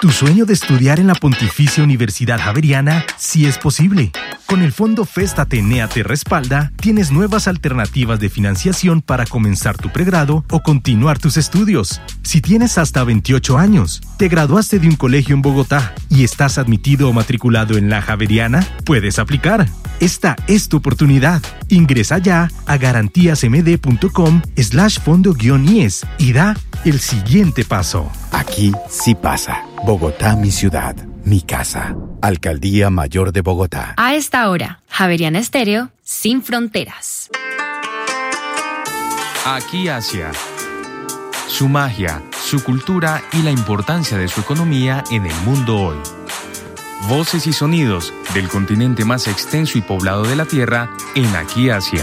Tu sueño de estudiar en la Pontificia Universidad Javeriana sí es posible. Con el Fondo Fest Atenea Te Respalda, tienes nuevas alternativas de financiación para comenzar tu pregrado o continuar tus estudios. Si tienes hasta 28 años, te graduaste de un colegio en Bogotá y estás admitido o matriculado en la Javeriana, puedes aplicar. Esta es tu oportunidad. Ingresa ya a garantiasmd.com/fondo-IES y da el siguiente paso. Aquí sí pasa. Bogotá, mi ciudad, mi casa. Alcaldía Mayor de Bogotá. A esta hora, Javeriana Estéreo, sin fronteras. Aquí Asia. Su magia, su cultura y la importancia de su economía en el mundo hoy. Voces y sonidos del continente más extenso y poblado de la Tierra en Aquí Asia.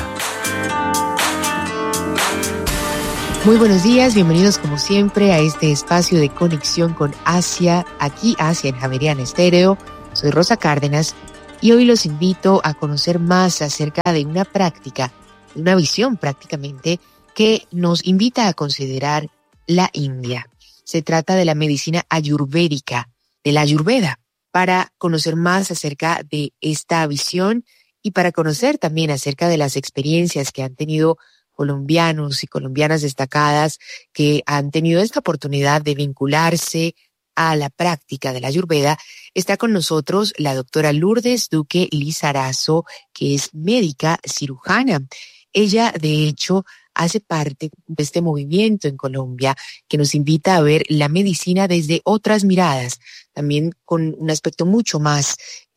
Muy buenos días, bienvenidos como siempre a este espacio de conexión con Asia, Aquí Asia en Javeriana Estéreo. Soy Rosa Cárdenas y hoy los invito a conocer más acerca de una práctica, una visión prácticamente, que nos invita a considerar la India. Se trata de la medicina ayurvédica, de la Ayurveda. Para conocer más acerca de esta visión y para conocer también acerca de las experiencias que han tenido colombianos y colombianas destacadas que han tenido esta oportunidad de vincularse a la práctica de la Ayurveda, está con nosotros la doctora Lourdes Duque Lizarazo, que es médica cirujana. Ella, de hecho, hace parte de este movimiento en Colombia que nos invita a ver la medicina desde otras miradas, también con un aspecto mucho más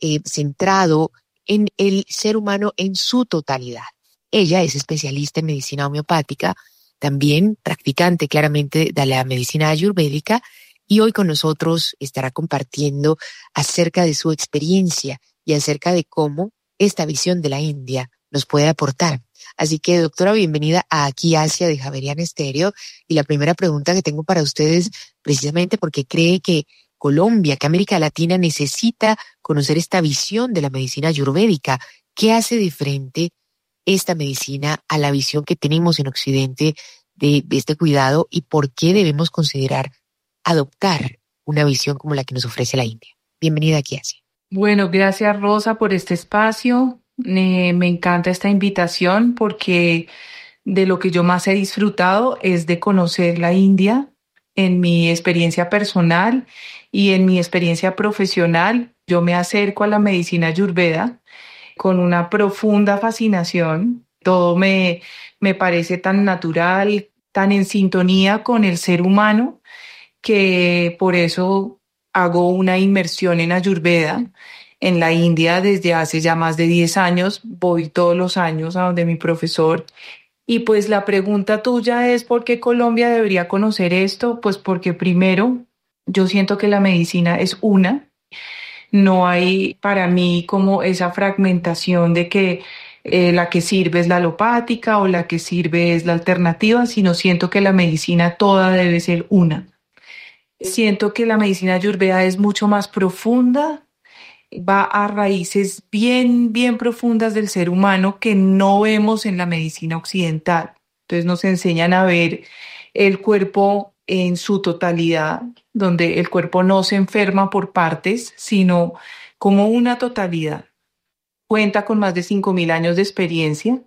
centrado en el ser humano en su totalidad. Ella es especialista en medicina homeopática, también practicante claramente de la medicina ayurvédica, y hoy con nosotros estará compartiendo acerca de su experiencia y acerca de cómo esta visión de la India nos puede aportar. Así que, doctora, bienvenida a Aquí Asia de Javeriana Estéreo. Y la primera pregunta que tengo para ustedes, precisamente porque cree que Colombia, que América Latina necesita conocer esta visión de la medicina ayurvédica. ¿Qué hace diferente esta medicina a la visión que tenemos en Occidente de este cuidado y por qué debemos considerar adoptar una visión como la que nos ofrece la India? Bienvenida Aquí Asia. Bueno, gracias Rosa por este espacio. Me encanta esta invitación porque de lo que yo más he disfrutado es de conocer la India en mi experiencia personal y en mi experiencia profesional. Yo me acerco a la medicina ayurveda con una profunda fascinación. Todo me parece tan natural, tan en sintonía con el ser humano, que por eso hago una inmersión en Ayurveda en la India desde hace ya más de 10 años. Voy todos los años a donde mi profesor. Y pues la pregunta tuya es ¿por qué Colombia debería conocer esto? Pues porque primero yo siento que la medicina es una. No hay para mí como esa fragmentación de que la que sirve es la alopática o la que sirve es la alternativa, sino siento que la medicina toda debe ser una. Siento que la medicina ayurveda es mucho más profunda, va a raíces bien, bien profundas del ser humano que no vemos en la medicina occidental. Entonces nos enseñan a ver el cuerpo en su totalidad, donde el cuerpo no se enferma por partes, sino como una totalidad. Cuenta con más de 5.000 años de experiencia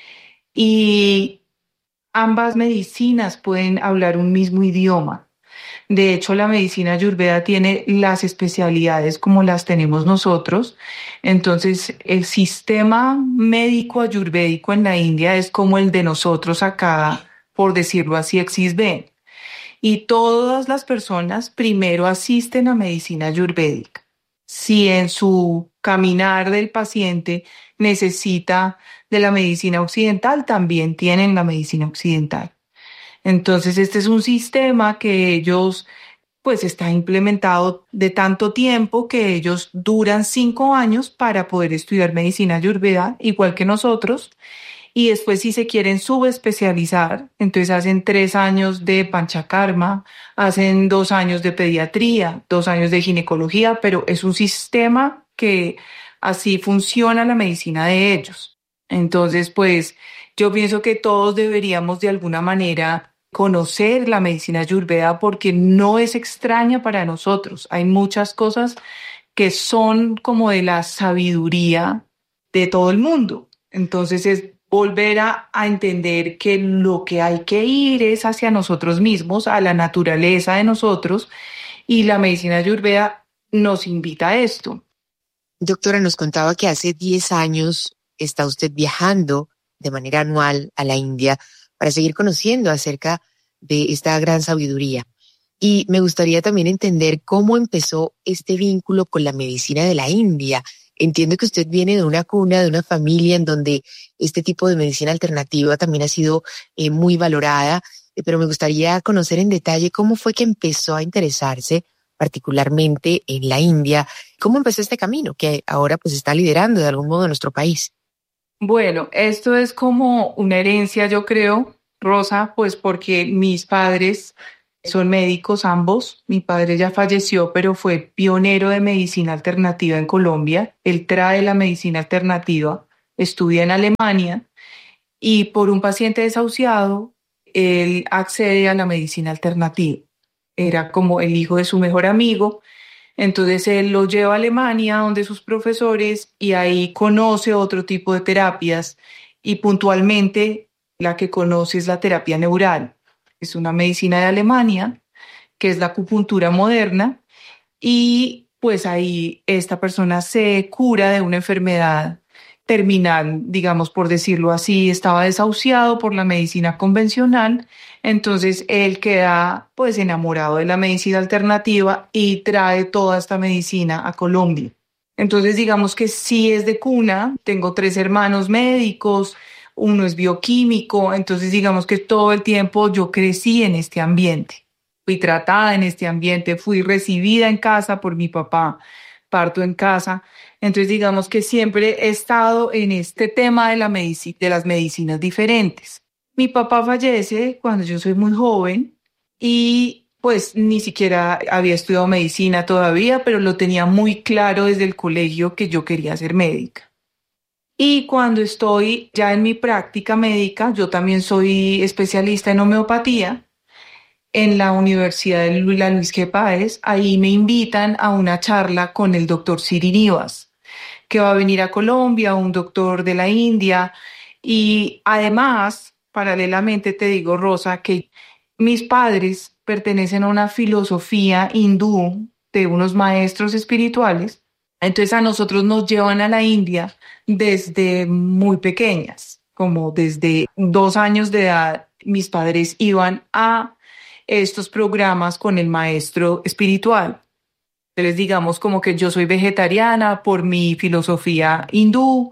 y ambas medicinas pueden hablar un mismo idioma. De hecho, la medicina ayurveda tiene las especialidades como las tenemos nosotros. Entonces, el sistema médico ayurvédico en la India es como el de nosotros acá, por decirlo así, XISB. Y todas las personas primero asisten a medicina ayurvédica. Si en su caminar del paciente necesita de la medicina occidental, también tienen la medicina occidental. Entonces, este es un sistema que ellos, pues está implementado de tanto tiempo que ellos duran 5 años para poder estudiar medicina ayurveda, igual que nosotros. Y después, si se quieren subespecializar, entonces hacen 3 años de panchakarma, hacen 2 años de pediatría, 2 años de ginecología, pero es un sistema que así funciona la medicina de ellos. Entonces, pues, yo pienso que todos deberíamos de alguna manera conocer la medicina ayurveda porque no es extraña para nosotros. Hay muchas cosas que son como de la sabiduría de todo el mundo. Entonces es volver a entender que lo que hay que ir es hacia nosotros mismos, a la naturaleza de nosotros, y la medicina ayurveda nos invita a esto. Doctora, nos contaba que hace 10 años está usted viajando de manera anual a la India para seguir conociendo acerca de esta gran sabiduría. Y me gustaría también entender cómo empezó este vínculo con la medicina de la India. Entiendo que usted viene de una cuna, de una familia en donde este tipo de medicina alternativa también ha sido muy valorada, pero me gustaría conocer en detalle cómo fue que empezó a interesarse particularmente en la India. ¿Cómo empezó este camino que ahora pues está liderando de algún modo nuestro país? Bueno, esto es como una herencia, yo creo, Rosa, pues porque mis padres son médicos ambos. Mi padre ya falleció, pero fue pionero de medicina alternativa en Colombia. Él trae la medicina alternativa, estudia en Alemania y por un paciente desahuciado, él accede a la medicina alternativa. Era como el hijo de su mejor amigo. Entonces él lo lleva a Alemania donde sus profesores y ahí conoce otro tipo de terapias y puntualmente la que conoce es la terapia neural. Es una medicina de Alemania que es la acupuntura moderna y pues ahí esta persona se cura de una enfermedad terminal, digamos por decirlo así, estaba desahuciado por la medicina convencional, entonces él queda pues enamorado de la medicina alternativa y trae toda esta medicina a Colombia. Entonces digamos que sí es de cuna, tengo 3 hermanos médicos, uno es bioquímico, entonces digamos que todo el tiempo yo crecí en este ambiente, fui tratada en este ambiente, fui recibida en casa por mi papá, parto en casa. Entonces, digamos que siempre he estado en este tema de de las medicinas diferentes. Mi papá fallece cuando yo soy muy joven y pues ni siquiera había estudiado medicina todavía, pero lo tenía muy claro desde el colegio que yo quería ser médica. Y cuando estoy ya en mi práctica médica, yo también soy especialista en homeopatía en la Universidad de la Luis G. Páez. Ahí me invitan a una charla con el doctor Siri Nivas, que va a venir a Colombia, un doctor de la India. Y además, paralelamente te digo, Rosa, que mis padres pertenecen a una filosofía hindú de unos maestros espirituales. Entonces a nosotros nos llevan a la India desde muy pequeñas, como desde 2 años de edad, mis padres iban a estos programas con el maestro espiritual. Entonces digamos como que yo soy vegetariana por mi filosofía hindú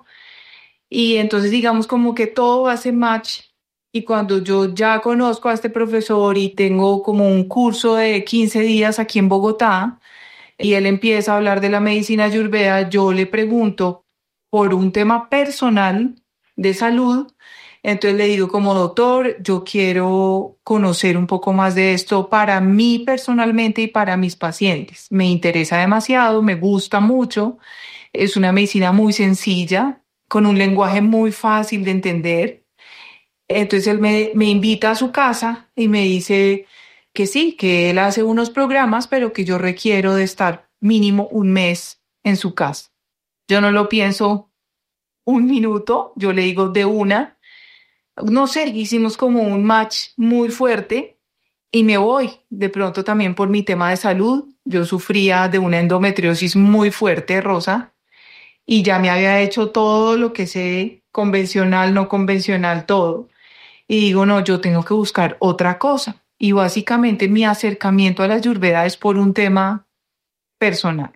y entonces digamos como que todo hace match y cuando yo ya conozco a este profesor y tengo como un curso de 15 días aquí en Bogotá y él empieza a hablar de la medicina ayurveda, yo le pregunto por un tema personal de salud. Entonces le digo como doctor, yo quiero conocer un poco más de esto para mí personalmente y para mis pacientes. Me interesa demasiado, me gusta mucho. Es una medicina muy sencilla, con un lenguaje muy fácil de entender. Entonces él me invita a su casa y me dice que sí, que él hace unos programas, pero que yo requiero de estar mínimo un mes en su casa. Yo no lo pienso un minuto, yo le digo de una. No sé, hicimos como un match muy fuerte y me voy. De pronto también por mi tema de salud, yo sufría de una endometriosis muy fuerte, Rosa, y ya me había hecho todo lo que sé, convencional, no convencional, todo. Y digo, no, yo tengo que buscar otra cosa. Y básicamente mi acercamiento a la Ayurveda es por un tema personal.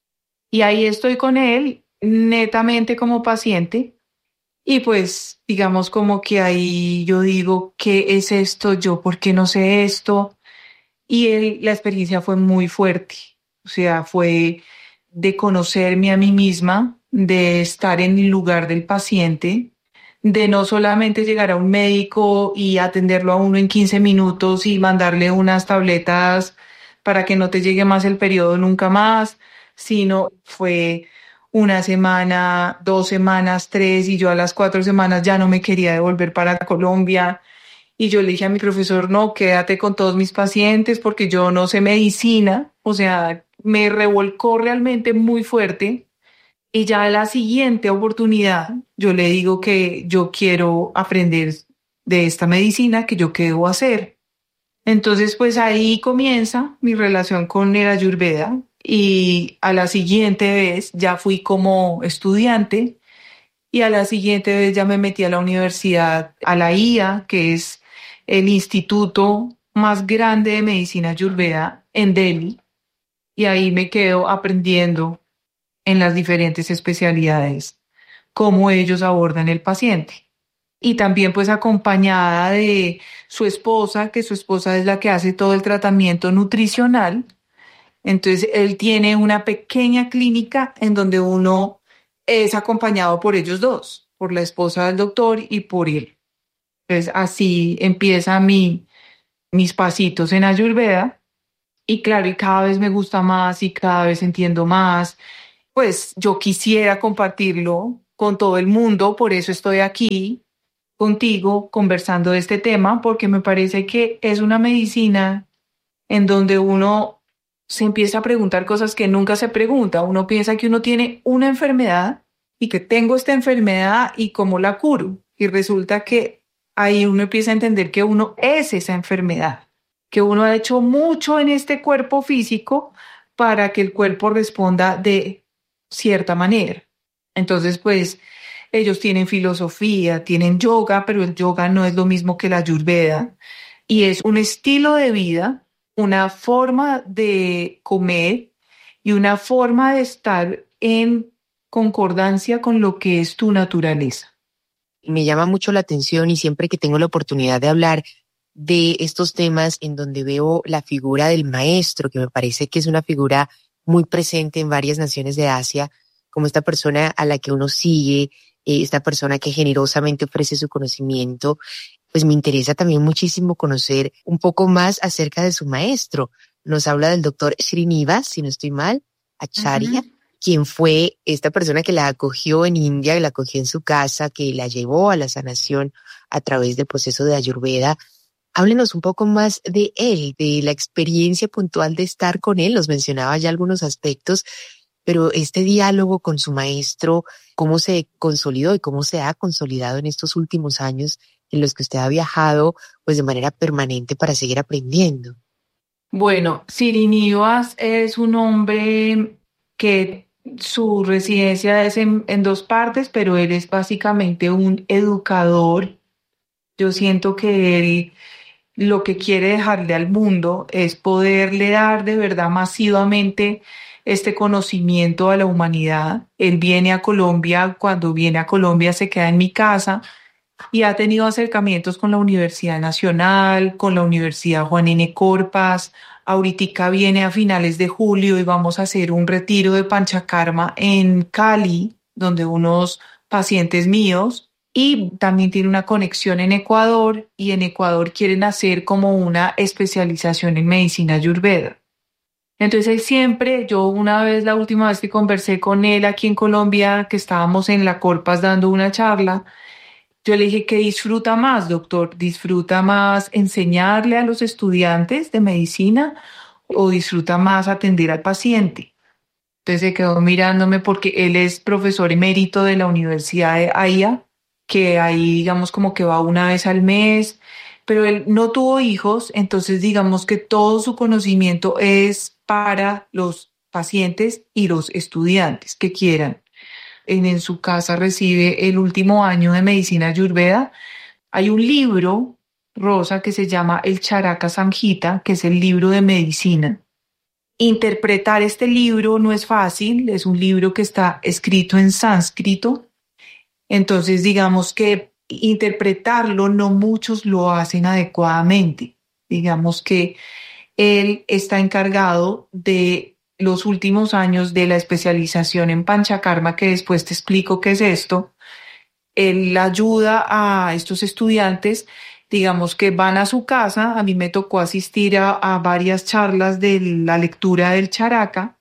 Y ahí estoy con él, netamente como paciente. Y pues, digamos como que ahí yo digo, ¿qué es esto? ¿Yo por qué no sé esto? Y la experiencia fue muy fuerte. O sea, fue de conocerme a mí misma, de estar en el lugar del paciente, de no solamente llegar a un médico y atenderlo a uno en 15 minutos y mandarle unas tabletas para que no te llegue más el periodo nunca más, sino fue una semana, 2 semanas, 3, y yo a las 4 semanas ya no me quería devolver para Colombia. Y yo le dije a mi profesor, no, quédate con todos mis pacientes porque yo no sé medicina. O sea, me revolcó realmente muy fuerte. Y ya a la siguiente oportunidad, yo le digo que yo quiero aprender de esta medicina, que yo qué debo hacer. Entonces, pues ahí comienza mi relación con el Ayurveda y a la siguiente vez ya fui como estudiante y a la siguiente vez ya me metí a la universidad, a la IA, que es el instituto más grande de medicina Ayurveda en Delhi, y ahí me quedo aprendiendo en las diferentes especialidades cómo ellos abordan el paciente. Y también pues acompañada de su esposa, que su esposa es la que hace todo el tratamiento nutricional. Entonces él tiene una pequeña clínica en donde uno es acompañado por ellos dos, por la esposa del doctor y por él. Entonces así empieza mis pasitos en Ayurveda. Y claro, y cada vez me gusta más y cada vez entiendo más. Pues yo quisiera compartirlo con todo el mundo, por eso estoy aquí contigo conversando de este tema, porque me parece que es una medicina en donde uno se empieza a preguntar cosas que nunca se pregunta. Uno piensa que uno tiene una enfermedad y que tengo esta enfermedad y cómo la curo. Y resulta que ahí uno empieza a entender que uno es esa enfermedad, que uno ha hecho mucho en este cuerpo físico para que el cuerpo responda de cierta manera. Entonces, pues, ellos tienen filosofía, tienen yoga, pero el yoga no es lo mismo que la Ayurveda. Y es un estilo de vida, una forma de comer y una forma de estar en concordancia con lo que es tu naturaleza. Me llama mucho la atención y siempre que tengo la oportunidad de hablar de estos temas en donde veo la figura del maestro, que me parece que es una figura muy presente en varias naciones de Asia, como esta persona a la que uno sigue, esta persona que generosamente ofrece su conocimiento, pues me interesa también muchísimo conocer un poco más acerca de su maestro. Nos habla del doctor Srinivas, si no estoy mal, Acharya, quien fue esta persona que la acogió en India, que la acogió en su casa, que la llevó a la sanación a través del proceso de Ayurveda. Háblenos un poco más de él, de la experiencia puntual de estar con él. Nos mencionaba ya algunos aspectos, pero este diálogo con su maestro, ¿cómo se consolidó y cómo se ha consolidado en estos últimos años en los que usted ha viajado pues de manera permanente para seguir aprendiendo? Bueno, Srinivas es un hombre que su residencia es en dos partes, pero él es básicamente un educador. Yo siento que él lo que quiere dejarle al mundo es poderle dar de verdad masivamente este conocimiento a la humanidad. Él viene a Colombia, cuando viene a Colombia se queda en mi casa y ha tenido acercamientos con la Universidad Nacional, con la Universidad Juan N. Corpas. Ahorita viene a finales de julio y vamos a hacer un retiro de Panchakarma en Cali, donde unos pacientes míos, y también tiene una conexión en Ecuador, y en Ecuador quieren hacer como una especialización en medicina Ayurveda. Entonces él siempre, yo una vez, la última vez que conversé con él aquí en Colombia, que estábamos en la Corpas dando una charla, yo le dije que disfruta más, doctor, disfruta más enseñarle a los estudiantes de medicina o disfruta más atender al paciente. Entonces se quedó mirándome porque él es profesor emérito de la Universidad de AIA, que ahí digamos como que va una vez al mes, pero él no tuvo hijos, entonces digamos que todo su conocimiento es para los pacientes y los estudiantes que quieran. En su casa recibe el último año de medicina Ayurveda. Hay un libro, Rosa, que se llama el Charaka Samhita, que es el libro de medicina. Interpretar este libro no es fácil, es un libro que está escrito en sánscrito, entonces digamos que interpretarlo no muchos lo hacen adecuadamente. Digamos que él está encargado de los últimos años de la especialización en Panchakarma, que después te explico qué es esto. Él ayuda a estos estudiantes, digamos que van a su casa. A mí me tocó asistir a varias charlas de la lectura del Charaka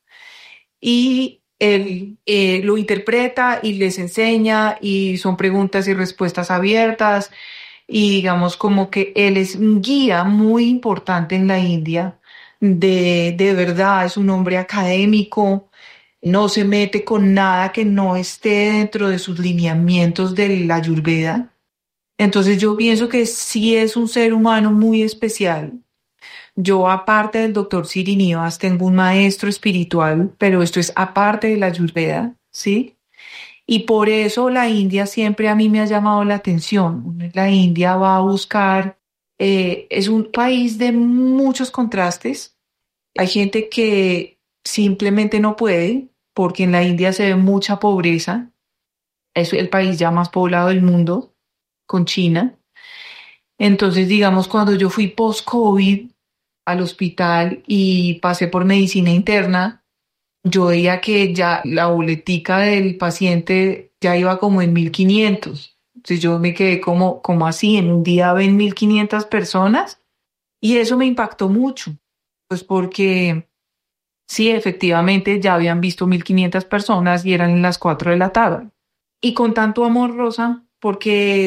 y él lo interpreta y les enseña y son preguntas y respuestas abiertas. y digamos como que él es un guía muy importante en la India. De verdad, es un hombre académico, no se mete con nada que no esté dentro de sus lineamientos de la Ayurveda. Entonces yo pienso que sí es un ser humano muy especial. Yo, aparte del doctor Sirinivas, tengo un maestro espiritual, pero esto es aparte de la Ayurveda, ¿sí? Y por eso la India siempre a mí me ha llamado la atención. La India va a buscar, es un país de muchos contrastes. Hay gente que simplemente no puede, porque en la India se ve mucha pobreza. Es el país ya más poblado del mundo, con China. Entonces, digamos, cuando yo fui post-COVID al hospital y pasé por medicina interna, yo veía que ya la boletica del paciente ya iba como en 1.500. Entonces yo me quedé como así, en un día ven 1.500 personas y eso me impactó mucho, pues porque sí, efectivamente ya habían visto 1.500 personas y eran las 4 de la tarde. Y con tanto amor, Rosa, porque